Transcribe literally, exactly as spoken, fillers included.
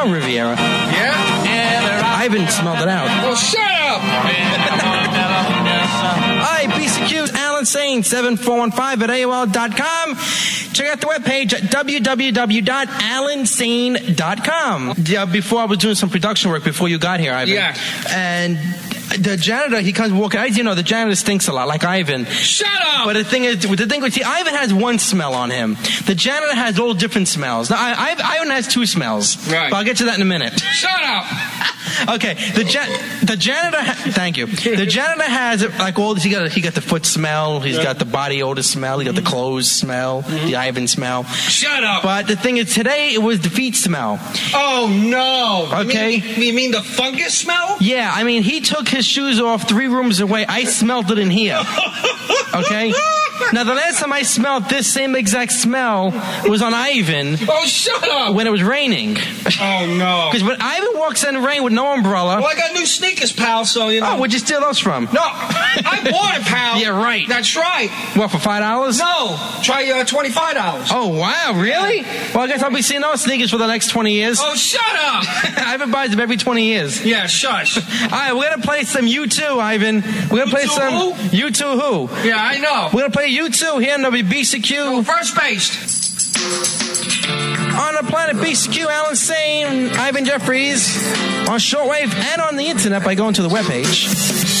Smelling Riviera. Yeah? Ivan smelled it out. Well, shut up! Hi, B C Q's Alan Sane, seven four one five at A O L dot com. Check out the webpage at w w w dot alan sane dot com. Yeah, before I was doing some production work before you got here, Ivan. Yeah. And the janitor, he comes walking. As you know, the janitor stinks a lot, like Ivan. Shut up! But the thing is, the thing is, see, Ivan has one smell on him. The janitor has all different smells. Now, I, I, Ivan has two smells. Right. But I'll get to that in a minute. Shut up! Okay, the ja- the janitor. Ha- thank you. The janitor has like all this. He got he got the foot smell. He's Yeah. got the body odor smell. He got the clothes smell. Mm-hmm. The Ivan smell. Shut up! But the thing is, today it was the feet smell. Oh, no. Okay. You mean, you mean the fungus smell? Yeah, I mean, he took his shoes off three rooms away. I smelled it in here. Okay. Now, the last time I smelled this same exact smell was on Ivan. Oh, shut up! When it was raining. Oh, no. Because when Ivan walks in the rain with no umbrella. Well, I got new sneakers, pal, so, you know. Oh, where'd you steal those from? No, I bought it, pal. Yeah, right. That's right. What, for five dollars? No, try uh, twenty-five dollars. Oh, wow, really? Well, I guess I'll be seeing those sneakers for the next twenty years. Oh, shut up! Ivan buys them every twenty years. Yeah, shush. All right, we're going to play some U two, Ivan. We're going to play U two some who? U two who? Yeah, I know. We're going to play U two here on W B C Q. Oh, first base. On the planet B C Q, Alan Sane, Ivan Jeffries, on shortwave and on the internet by going to the webpage.